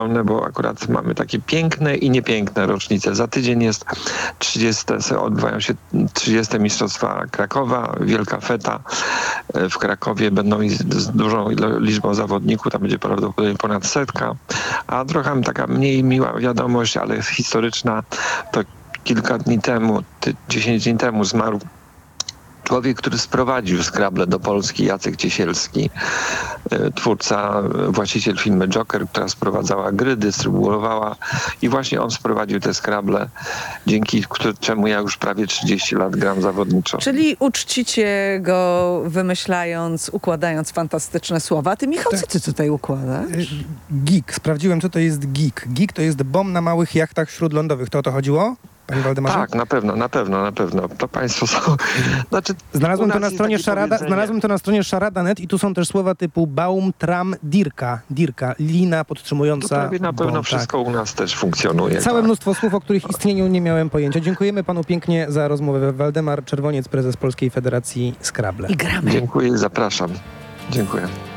bo akurat mamy takie piękne i niepiękne rocznice. Za tydzień jest 30, odbywają się 30. Mistrzostwa Krakowa, Wielka Feta. W Krakowie będą z dużą liczbą zawodników, tam będzie prawdopodobnie ponad 100. A trochę taka mniej miła wiadomość, ale historyczna, to kilka dni temu, 10 dni temu zmarł człowiek, który sprowadził Scrabble do Polski, Jacek Ciesielski, twórca, właściciel firmy Joker, która sprowadzała gry, dystrybuowała i właśnie on sprowadził te Scrabble, dzięki czemu ja już prawie 30 lat gram zawodniczo. Czyli uczcicie go wymyślając, układając fantastyczne słowa. Ty, Michał, co ty tutaj układasz? Geek. Sprawdziłem, co to jest geek. Geek to jest bomb na małych jachtach śródlądowych. To o to chodziło? Panie Waldemarze? Tak, na pewno. To państwo są... Znaczy, Znalazłem to na stronie szarada.net i tu są też słowa typu baum, tram, dirka, lina podtrzymująca... To prawie na pewno wszystko u nas też funkcjonuje. Całe mnóstwo słów, o których istnieniu nie miałem pojęcia. Dziękujemy panu pięknie za rozmowę. Waldemar Czerwoniec, prezes Polskiej Federacji Scrabble. I gramy. Dziękuję i zapraszam. Dziękuję.